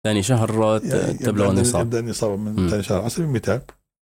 ثاني شهر تبلغ النصاب. يبدأ النصاب من ثاني شهر على سبيل المثال.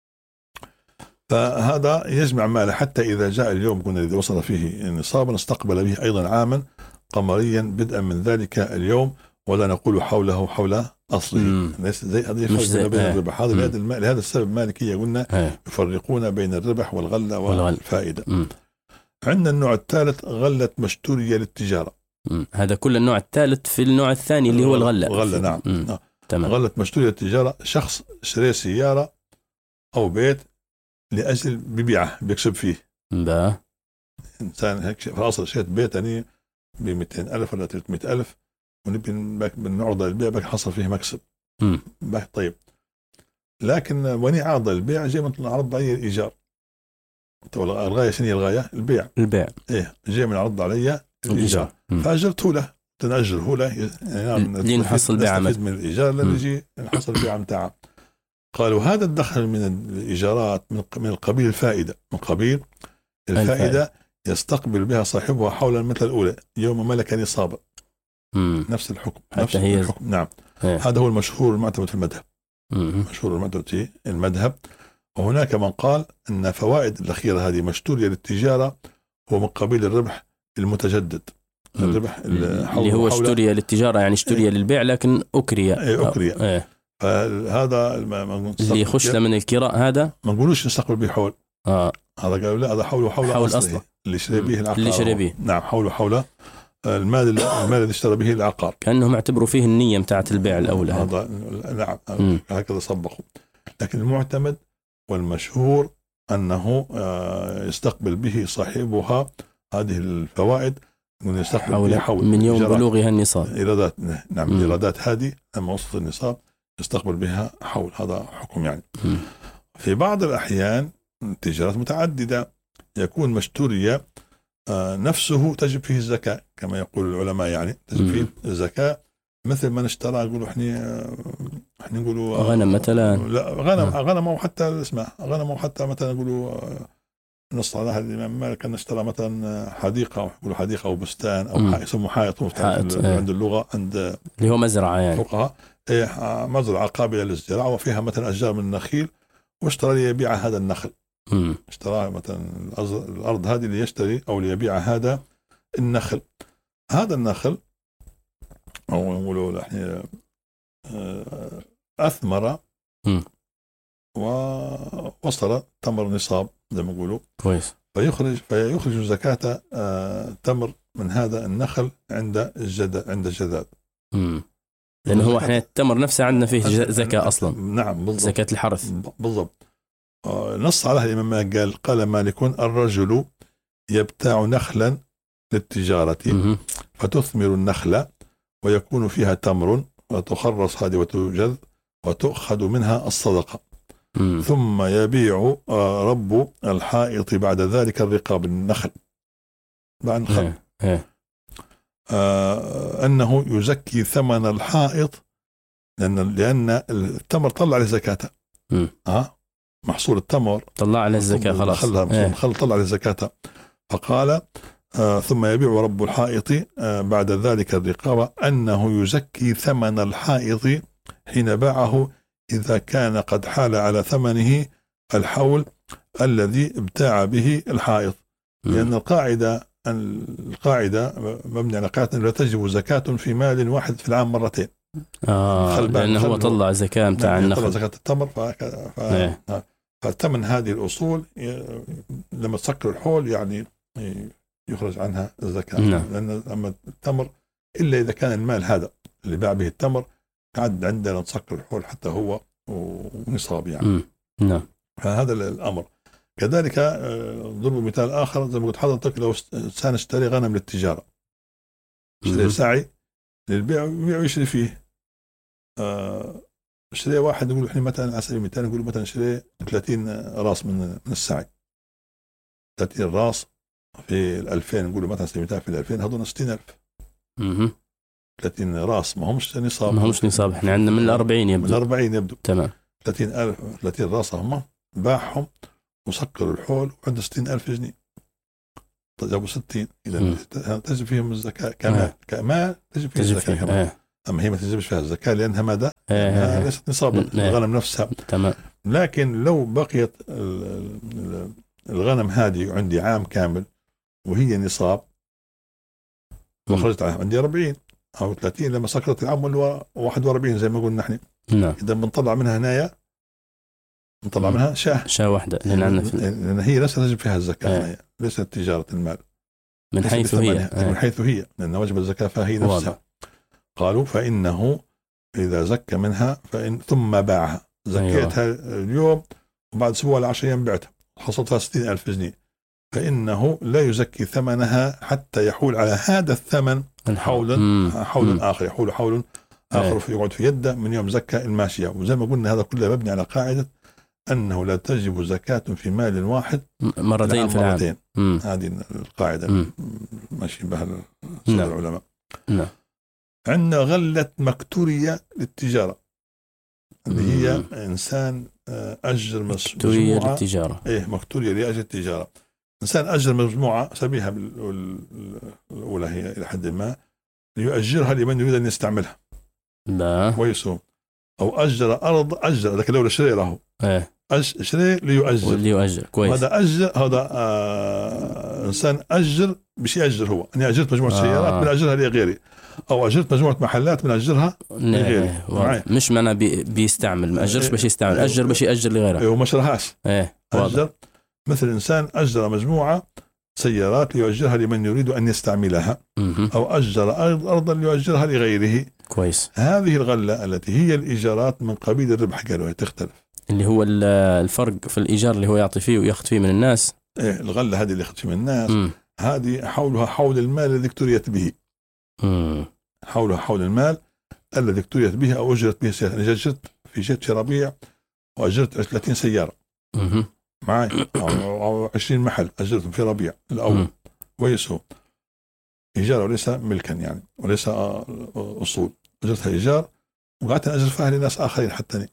فهذا يجمع ماله حتى إذا جاء اليوم كنا الذي وصل فيه النصاب استقبل به أيضا عاما قمريا بدءا من ذلك اليوم، ولا نقول حوله حول أصله. ليس زي هذه الفرق بين الربح. لهذا السبب مالكية قلنا يفرقون بين الربح والغلة والفائدة. عندنا النوع الثالث غلة مشترية للتجارة. هذا كل النوع الثالث في النوع الثاني اللي هو الغلة. نعم. تمام. غلة مشترية للتجارة شخص اشترى سيارة أو بيت لأجل ببيعه بيكسب فيه. إنسان هيك في الأصل شريت بيت يعني ب200,000 ولا 300,000 ونبي بنعرض البيع بك حصل فيه مكسب. طيب، لكن وني عرض البيع جاي من عرض علي الإيجار. الغاية شنو هي الغاية؟ البيع. إيه جاي من عرض علي الإيجار فأجرته له تنأجره له يعني نحصل بيع من الإيجار لنجي نحصل بيع متاعه. قالوا هذا الدخل من الإيجارات من القبيل الفائدة، من قبيل الفائدة يستقبل بها صاحبها حولا مثل الأولى يوم ملك نصابا. نفس الحكم. نعم. هذا هو المشهور المعتمد في المذهب. مشهور المعتمد في المذهب. وهناك من قال أن فوائد الأخيرة هذه مشترية للتجارة هو من قبيل الربح المتجدد. الربح اللي هو اشتري للتجارة يعني اشتري للبيع لكن أكري. فهذا اللي يخش من الكراء هذا ما نقولوش نستقبل به حول. هذا قالوا لا، هذا حول أصله اللي شري به العقار. اللي شري به. نعم، حول المال الذي اشترى به العقار. كأنهم اعتبروا فيه النية متاعت البيع الأولى. هذا نعم هكذا صبقوا. لكن المعتمد والمشهور أنه يستقبل به صاحبها هذه الفوائد يستقبل حول من يوم بلوغها النصاب. إيرادات. نعم الإيرادات هذه لما وصلت النصاب يستقبل بها حول. هذا حكم يعني. في بعض الأحيان تجارات متعددة يكون مشترية نفسه تجب فيه الزكاة كما يقول العلماء، يعني تجب فيه الزكاة مثل ما نشترى نقولوا احنا نقولوا غنم مثلا. لا غنم او حتى اسمه غنم او حتى مثلا نقولوا نص على هذه الإمام مالك أن اشترى مثلا حديقة أو يقولوا حديقة أو بستان أو يسموه حائط عند اللغة عند اللي هو مزرعة يعني فقهاء. مزرعة قابلة للزراعة وفيها مثلا أشجار من النخيل واشترى ليبيع هذا النخل. اشترى مثلا الأرض هذه ليشتري أو ليبيع هذا النخل. هذا النخل أو نقولوا احنا أثمر ووصل تمر نصاب زي ما يقولوا كويس، فيخرج زكاة تمر من هذا النخل عند الجذاذ. لأنه هو احنا التمر نفسه عندنا فيه زكاة أصلا. نعم بالضبط، زكاة الحرث بالضبط. نص على الإمام قال مالك الرجل يبتاع نخلا للتجارة فتثمر النخل ويكون فيها تمر وتخرص هذه وتوجد وتؤخذ منها الصدقة ثم يبيع رب الحائط بعد ذلك الرقاب النخل بعد الخل أنه يزكي ثمن الحائط لأن التمر طلع عليه زكاة. محصول التمر طلع عليه الزكاة خلاص. الخل طلع عليه زكاة. فقال ثم يبيع رب الحائط بعد ذلك الرقاب أنه يزكي ثمن الحائط حين باعه إذا كان قد حال على ثمنه الحول الذي ابتاع به الحائط. لأن القاعدة مبنية على قاعدة لا تجب زكاة في مال واحد في العام مرتين. لأنه هو طلع زكاة متاع النخل، طلع زكاة التمر. فثمن هذه الأصول لما تسكر الحول يعني يخرج عنها الزكاة. لأن أما التمر إلا إذا كان المال هذا اللي باع به التمر قاعد عندنا نسكر الحول حتى هو ونصاب يعني. نعم. فهذا الأمر. كذلك ضرب مثال آخر زي ما قلت حضرتك، لو إنسان اشتري غنم للتجارة، اشتري ساعي للبيع ويشتري فيه. اشتري واحد نقول احنا مثلا على سبيل المثال نقول مثلا اشتري 30 راس من الساعي. 30 راس في 2000 نقول مثلا سبيل المثال في 2000 هذول 60,000. 30 راس ما همش نصاب. احنا عندنا من 40 يبدو. من 40 يبدو. تمام. 30 راس هم باعهم وسكروا الحول وعنده 60,000 جنيه. جابوا 60. إذا تجب فيهم الزكاة كمال تجب فيهم الزكاة كمان. أما هي ما تجبش فيها الزكاة لأنها ماذا؟ ليست نصاب الغنم نفسها. تمام. لكن لو بقيت الغنم هذه عندي عام كامل وهي نصاب وخرجت عندي 40 أو 30 لما سكرت العام 41 زي ما قلنا نحن. نعم. إذا بنطلع منها ناية، نطلع منها شاة واحدة لأن هي ليست تجب فيها الزكاة. ليست تجارة المال من حيث هي من حيث هي لأن وجب الزكاة فهي نفسها واضح. قالوا فإنه إذا زكى منها ثم باعها زكيتها اليوم وبعد أسبوع ل 10 أيام بعتها حصلتها 60,000 جنيه، فإنه لا يزكي ثمنها حتى يحول على هذا الثمن حول آخر، يحول حول آخر يقعد في يده من يوم زكى الماشية. وزي ما قلنا هذا كله مبني على قاعدة أنه لا تجب زكاة في مال واحد مرتين في العام. هذه القاعدة ماشي بها العلماء. نعم. عندنا غلة مكتورية للتجارة اللي هي إنسان أجر مكتورية للتجارة. مكتورية لأجل التجارة. إنسان أجر مجموعة سبيها الأولى هي إلى حد ما ليؤجرها لمن يريد أن يستعملها. لا. ويسوم أو أجر أرض لكن لو شري له شري ليؤجر كويس. هذا أجر هذا إنسان أجر بشيء أجر هو أني أجرت مجموعة سيارات من أجرها لغيري أو أجرت مجموعة محلات من أجرها لغيري. مش معنى بيستعمل ما أجرش بشي يستعمل أجر بشي أجر لغيره وما شرهاش. أجر مثل إنسان أجر مجموعة سيارات ليؤجرها لمن يريد أن يستعملها أو أجر أرضا ليؤجرها لغيره. كويس. هذه الغلة التي هي الإيجارات من قبيل الربح قالوا تختلف. اللي هو الفرق في الإيجار اللي هو يعطي فيه ويأخذ فيه من الناس. الغلة هذه اللي يأخذ فيه من الناس هذه حولها حول المال الذي اكتريت به. حولها حول المال الذي اكتريت به أو أجرت به سيارة. أنا أجرت في جهة ربيع وأجرت 30 سيارة معي أو 20 محل أجرتهم في ربيع الأول ويسو إيجار وليس ملكا يعني وليس أصول. أجرتها إيجار وقعدت أجر فيها لناس آخرين حتى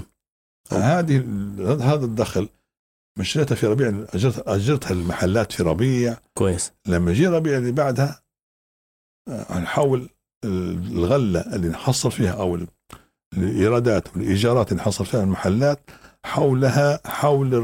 هذا الدخل مشريتها في ربيع أجرتها المحلات في ربيع. كويس. لما جي ربيع اللي بعدها نحول الغلة اللي نحصل فيها أو الإيرادات والإيجارات اللي نحصل فيها المحلات حولها حول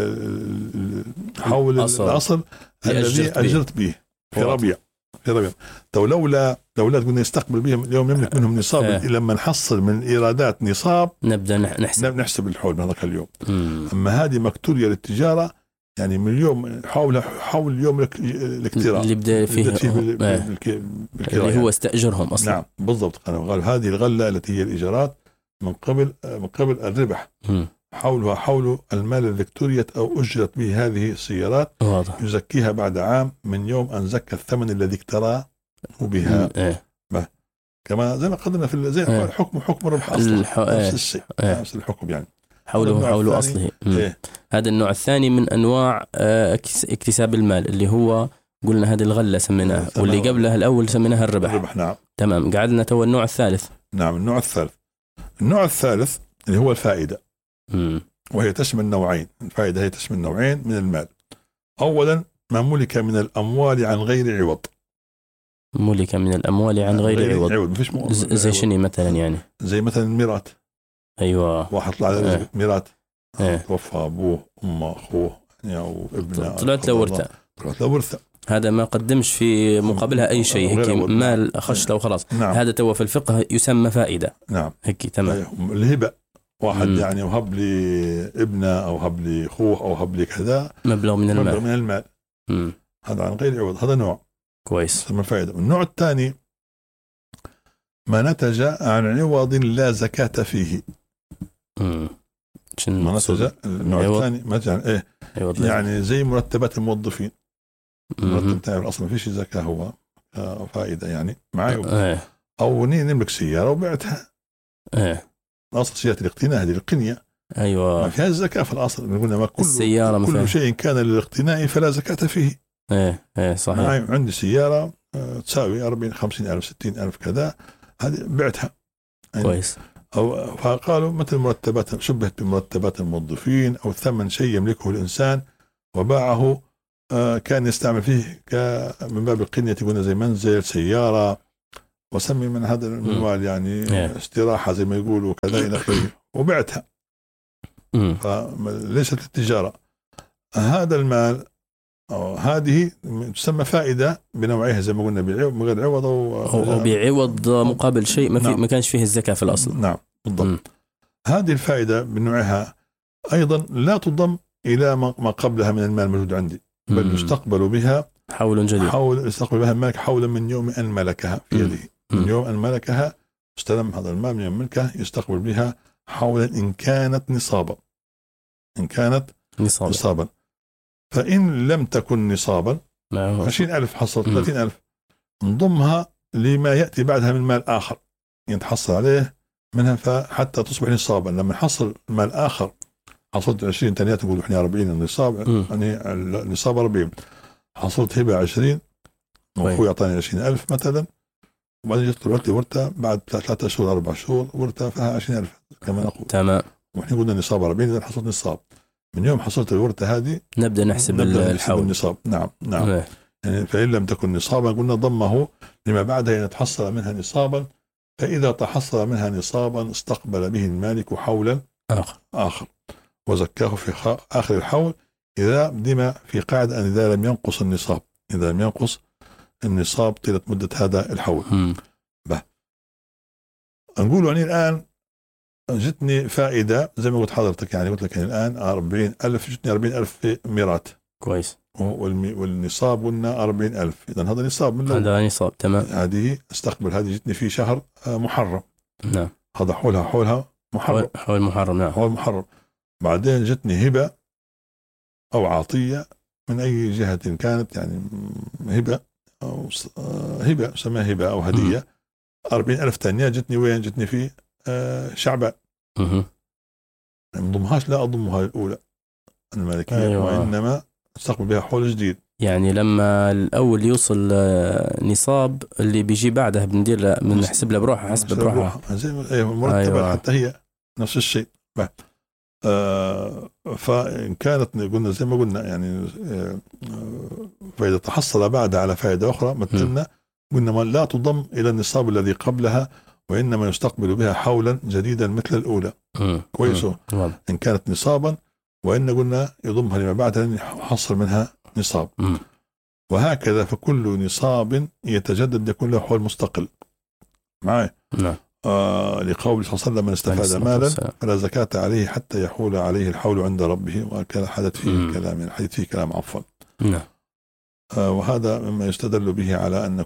الأصل الذي أجرت به في ربيع. تو لولا قلنا يستقبل بهم اليوم يملك منهم نصاب لما نحصل من الإيرادات نصاب نبدأ نحسب الحول من هذاك اليوم. أما هذه مكتورية للتجارة يعني من اليوم حول يوم الاكتراء اللي بدأ فيه اللي هو استأجرهم أصلا. نعم بالضبط. قالوا هذه الغلة التي هي الإيجارات من قبل الربح حولها حول المال الذي اكتريت أو أجرت به هذه السيارات. واضح. يزكيها بعد عام من يوم أن زكى الثمن الذي اكتراه بها. كما زي ما قدمنا في زي حكم الربح أصلا نفس الشيء نفس الحكم يعني حول أصله. هذا النوع الثاني من أنواع اكتساب المال اللي هو قلنا هذه الغلة سميناها واللي قبلها الأول سميناها الربح. نعم. تمام. قعدنا تو النوع الثالث. نعم. النوع الثالث اللي هو الفائدة. وهي تشمل نوعين. الفائدة هي تشمل نوعين من المال. أولا ما ملك من الأموال عن غير عوض. ملك من الأموال عن غير عوض زي شنو مثلا يعني زي مثلا الميراث. أيوة. واحد طلع على رزق ميراث توفى أبوه أمه أخوه أو ابنه طلعت له ورثة. هذا ما قدمش في مقابلها أي شيء هيك مال أخش له خلاص. نعم. هذا تو في الفقه يسمى فائدة. نعم. هيك تمام. الهبة واحد يعني وهب لي ابنه أو هب لي أخوه أو هب لي كذا مبلغ من المال. هذا عن غير عوض. هذا نوع كويس يسمى فائدة. النوع الثاني ما نتج عن عوض لا زكاة فيه. ما نتج النوع الثاني مثلا يعني زي مرتبات الموظفين. مرتب تاعي الأصل ما فيش زكاة هو فائدة يعني معي. أو نملك سيارة وبعتها. الأصل سيارة الاقتناء هذه القنية. أيوة. ما فيها الزكاة في الأصل. قلنا ما كل شيء كان للاقتناء فلا زكاة فيه. صحيح. عندي سيارة تساوي 40 50,000 60,000 كذا هذه بعتها. كويس. أو فقالوا مثل مرتبات شبهت بمرتبات الموظفين أو ثمن شيء يملكه الإنسان وباعه كان يستعمل فيه من باب القنية. قلنا زي منزل سيارة وسمي من هذا المال يعني استراحة زي ما يقولوا كذا إلى آخره، وبعتها. فليست التجارة. هذا المال أو هذه تسمى فائدة بنوعها زي ما قلنا، بغير عوض أو بعوض مقابل شيء ما كانش فيه الزكاة في الأصل. نعم بالضبط. هذه الفائدة بنوعها أيضا لا تضم إلى ما قبلها من المال الموجود عندي، بل يستقبل بها حول جديد. يستقبل بها المالك حولا من يوم أن ملكها في يده. من يوم أن ملكها استلم هذا المال من يوم ملكه، يستقبل بها حولا إن كانت نصابا. إن كانت نصابا. فإن لم تكن نصابا 20,000 حصلت 30,000، نضمها لما يأتي بعدها من مال آخر يتحصل عليه منها فحتى تصبح نصابا. لما نحصل مال آخر حصلت 20 تانيات نقول إحنا 40 النصاب، يعني النصاب 40، حصلت هبة 20 وأخوي أعطاني 20,000 مثلا، وبعدين جت طلعت لي ورثة بعد 3 شهور 4 شهور ورثة فيها 20,000 كمان أخوي. تمام. وإحنا قلنا نصاب 40، إذا حصلت نصاب من يوم حصلت الورثة هذه نبدأ نحسب الحول النصاب. نعم. يعني فإن لم تكن نصابا قلنا ضمه لما بعدها أن تحصل منها نصابا، فإذا تحصل منها نصابا استقبل به المالك حولا آخر وزكاه في آخر الحول، إذا دم في قاعدة أن إذا لم ينقص النصاب، إذا لم ينقص النصاب طيلة مدة هذا الحول. نقول يعني الآن جتني فائدة زي ما قلت حضرتك، يعني قلت لك الآن 40,000 جتني 40,000 في ميراث. كويس. والنصاب قلنا 40,000، إذا هذا نصاب من هذا نصاب. تمام. هذه استقبل، هذه جتني في شهر محرم. نعم. هذا حولها محرم. حول محرم. نعم. حول محرم. بعدين جتني هبة أو عطية من أي جهة كانت، يعني هبة أو هبة سماها هبة أو هدية. 40,000 ثانية جتني وين؟ جتني في شعبان. ما نضمهاش، لا أضمها الأولى المالكية. أيوة. وإنما استقبل بها حول جديد. يعني لما الأول يوصل نصاب اللي بيجي بعدها بندير بنحسب له بروحه، حسب بروحه زي المرتبات. أيوة. حتى هي نفس الشيء. فإن كانت قلنا زي ما قلنا يعني فإذا تحصل بعدها على فائدة أخرى مثلنا قلنا ما لا تضم إلى النصاب الذي قبلها، وإنما يستقبل بها حولا جديدا مثل الأولى. كويس. إن كانت نصابا، وإن قلنا يضمها لما بعدها يحصل منها نصاب. وهكذا فكل نصاب يتجدد يكون له حول مستقل. معي؟ نعم. لقول صلى الله عليه وسلم من استفاد مالا فلا زكاة عليه حتى يحول عليه الحول عند ربه، وكان حدث فيه كلام، الحديث فيه كلام عفوا. نعم. وهذا مما يستدل به على أن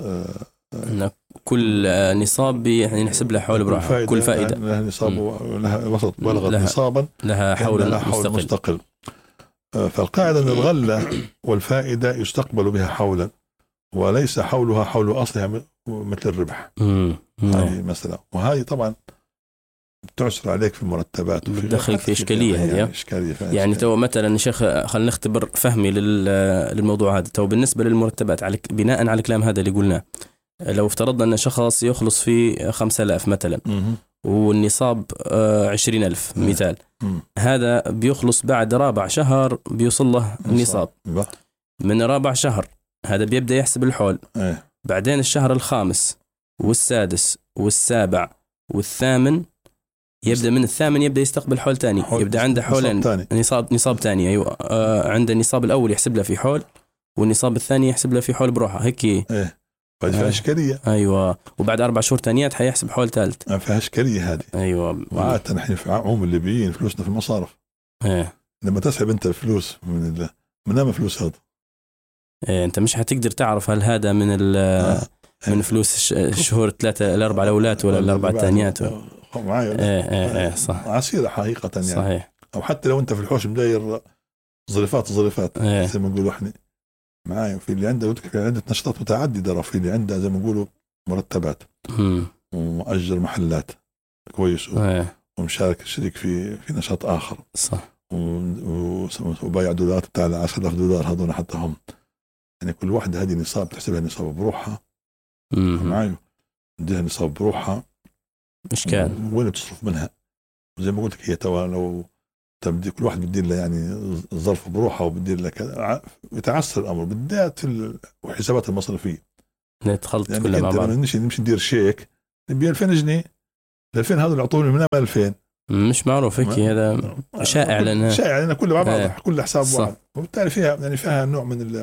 كل نصاب يعني نحسب له حول براحة. كل فائدة لها نصاب ولها وسط بلغت نصابا لها حول مستقل. فالقاعدة أن الغلة والفائدة يستقبل بها حولا، وليس حولها حول أصلها مثل الربح. هذه مثلا، وهذه طبعا تعسر عليك في المرتبات وتدخل في إشكالية هذه. يعني تو مثلا شيخ خلينا نختبر فهمي للموضوع هذا. تو بالنسبة للمرتبات بناء على الكلام هذا اللي قلناه، لو افترضنا أن شخص يخلص في 5,000 مثلا والنصاب 20,000 مثال، هذا بيخلص بعد رابع شهر بيوصل له النصاب. من رابع شهر هذا بيبدأ يحسب الحول. بعدين الشهر الخامس والسادس والسابع والثامن، يبدأ من الثامن يبدأ يستقبل حول تاني، يبدأ عنده حولين نصاب تاني. أيوة. عنده النصاب الأول يحسب له في حول، والنصاب الثاني يحسب له في حول بروحه هيك. فيها إشكالية. أيوة. وبعد 4 شهور تانيات حيحسب حول ثالث. فيها إشكالية هذه. أيوة. وعادة نحن في عموم الليبيين فلوسنا في المصارف. لما تسحب أنت الفلوس من فلوس هذا، أنت مش هتقدر تعرف هل هذا من فلوس الشهور 3 ل4 الأولاد ولا 4 الثانيات. معايا. صح. عسيرة حقيقة يعني. صحيح. أو حتى لو أنت في الحوش مداير ظرفات زي ما نقولوا إحنا. معايا في اللي عنده نشاطات متعددة، في اللي عنده زي ما نقولوا مرتبات ومؤجر محلات كويس ومشارك الشريك في نشاط آخر. صح. وبايع دولارات بتاع 10,000 دولار هذول حتى هم، يعني كل واحدة هذه نصاب تحسبها نصاب بروحها. معايا بديها نصاب بروحها، مش كان وين تصرف منها زي ما قلت لك. هي توا لو تبدي كل واحد بدي له يعني ظرف بروحه وبدي له كذا، يتعسر الامر بالذات في الحسابات المصرفيه. نتخلط يعني كلها مع بعض. نمشي ندير شيك ب 2000 جنيه، 2000 هذا اللي يعطوني منها 2000 مش معروف هيك، هذا شائع لنا، شائع لنا كله مع بعض، كل حساب واحد، وبالتالي فيها نوع من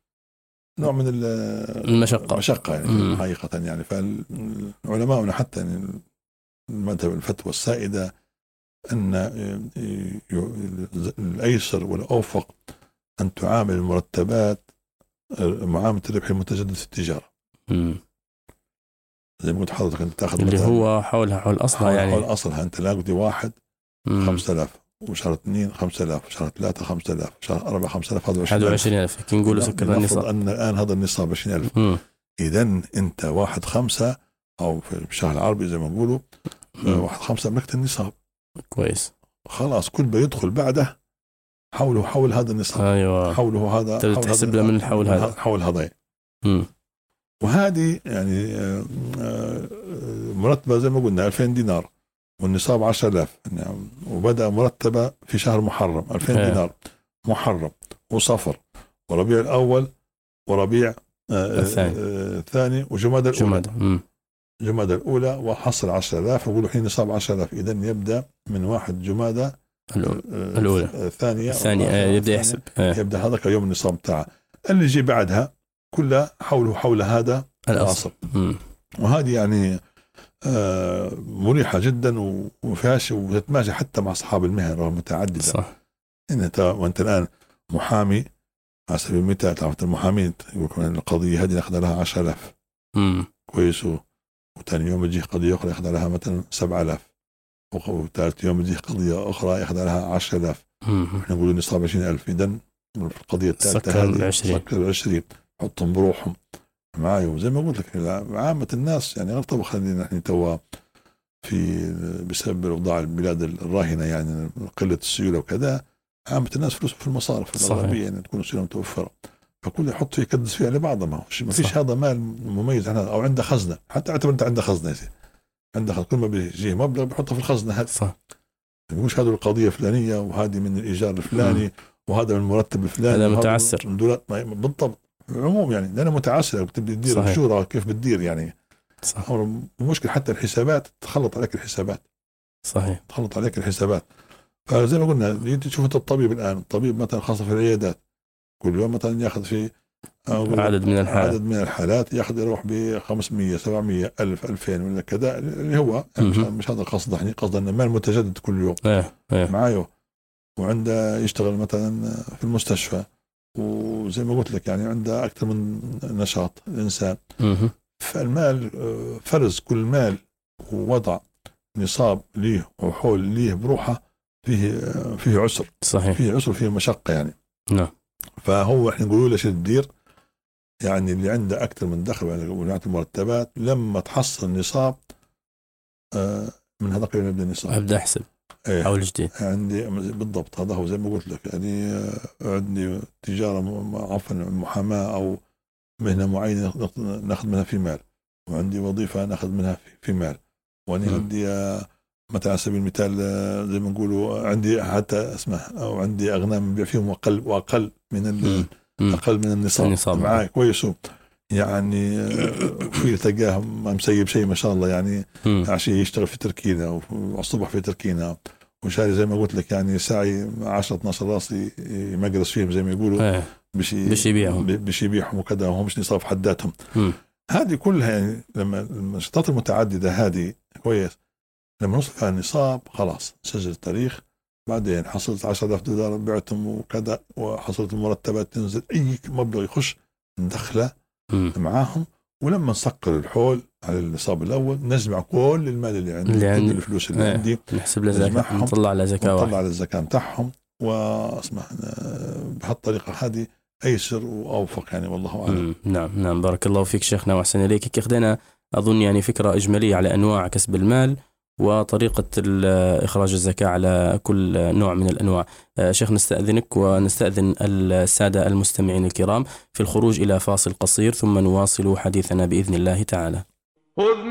المشقة يعني حقيقة يعني. فالعلماء حتى يعني المذهب الفتوى السائدة أن الأيسر والأوفق أن تعامل المرتبات معاملة الربح المتجدد في التجارة. زي ما قلت حضرتك أنت تأخذ اللي هو حول أصلها، يعني حول أصلها. أنت لاقي واحد 5000 وشهر 2 5000 وشهر 3 5000 وشهر 4 5000 هذا 20000 كي نقولوا سكرنا النصاب. أن الآن هذا النصاب 20000. إذن أنت 1/5 أو في الشهر العربي زي ما نقولوا 1/5 ملكت النصاب. كويس، خلاص كل ما يدخل بعده حول هذا النصاب. أيوة. حوله هذا تحسب له من الحول هذا، حول هذا. وهذه يعني مرتبة زي ما قلنا 2000 دينار والنصاب 10000 يعني، وبدأ مرتبة في شهر محرم 2000 دينار محرم وصفر وربيع الأول وربيع الثاني وجمادى الأولى. جمادى الأولى وحصل 10000 ويقولوا حين نصاب 10000. إذن يبدأ من 1 جمادى الأولى الثانية يبدأ يحسب، يبدأ هذا كيوم النصاب بتاعه. اللي يجي بعدها كلها حول هذا الأصل. وهذه يعني مريحة جدا وفيهاش وتتماشى حتى مع أصحاب المهن المتعددة. صح. وأنت الآن محامي على سبيل المثال، تعرف المحامين يقولون القضية هذه أخذ لها 10000 كويس، وثاني يوم يجي قضية أخرى يأخذ لها مثلا 7000، وثالث يوم يجي قضية أخرى يأخذ لها 10000. إحنا نقول نصاب 20000. إذن القضية الثالثة هذه سكر 20 حطهم بروحهم معي. وزي ما قلت لك عامة الناس يعني غلطوا خلينا نحن توا في بسبب أوضاع البلاد الراهنة يعني قلة السيولة وكذا، عامة الناس فلوس في المصارف الأغلبية يعني تكون السيولة متوفرة، فكل يحط فيه يكدس فيها لبعضها. ما فيش هذا مال مميز عن هذا، أو عنده خزنة. حتى اعتبر أنت عنده خزنة عنده كل ما بيجيه مبلغ بيحطه في الخزنة هذا. صح. مش هذا القضية الفلانية وهذه من الإيجار الفلاني وهذا من المرتب الفلاني. هذا متعسر بالضبط العموم يعني لأنه متعسر بتبدي تدير الشورى كيف بتدير يعني. صح. المشكلة حتى الحسابات تخلط عليك الحسابات. صحيح. تخلط عليك الحسابات. فزي ما قلنا تشوف أنت الطبيب الآن، الطبيب مثلا خاصة في العيادات كل يوم مثلا يأخذ في عدد من الحالات يأخذ يروح ب 500 700 1000 2000 ولا كذا، اللي هو مش هذا القصد. يعني قصدنا المال متجدد كل يوم معايا، وعنده يشتغل مثلا في المستشفى، وزي ما قلت لك يعني عنده أكثر من نشاط الإنسان. فالمال فرز كل مال ووضع نصاب ليه وحول ليه بروحه فيه عسر. صحيح. فيه عسر فيه مشقة يعني. نعم. فهو احنا نقول له شو تدير يعني اللي عنده أكثر من دخل يعني وجماعة المرتبات لما تحصل نصاب من هذا قيل نبدأ النصاب أبدأ أحسب حول جديد. عندي بالضبط هذا هو زي ما قلت لك يعني عندي تجارة عفوا محاماة أو مهنة معينة نأخذ منها في مال، وعندي وظيفة نأخذ منها في مال، وأنا عندي مثلا على سبيل المثال زي ما نقولوا عندي حتى اسمه أو عندي أغنام نبيع فيهم أقل من النصاب معاي كويس يعني. في تلقاه مسيب شيء ما شاء الله يعني عشان يشتغل في تركينا والصبح في تركينا وشاري زي ما قلت لك يعني ساعي 10-12 راسي يمقرص فيهم زي ما يقولوا بشي يبيعهم وكذا، وهم مش نصاب حداتهم. هذه كلها يعني لما النشاطات المتعددة هذه كويس لما نوصل على النصاب خلاص نسجل التاريخ، بعدين حصلت 10,000 دولار بعتهم وكذا، وحصلت المرتبات تنزل أي مبلغ يخش ندخله معاهم، ولما نسكر الحول على النصاب الأول نجمع كل المال اللي عندي كل الفلوس اللي عندي نحسب له زكاة نطلع على الزكاة بتاعهم، واسمع بهالطريقة هذه أيسر وأوفق يعني والله أعلم. نعم بارك الله فيك شيخنا وأحسن إليك. كأخذنا أظن يعني فكرة إجمالية على أنواع كسب المال وطريقة إخراج الزكاة على كل نوع من الأنواع. شيخ نستأذنك ونستأذن السادة المستمعين الكرام في الخروج إلى فاصل قصير ثم نواصل حديثنا بإذن الله تعالى.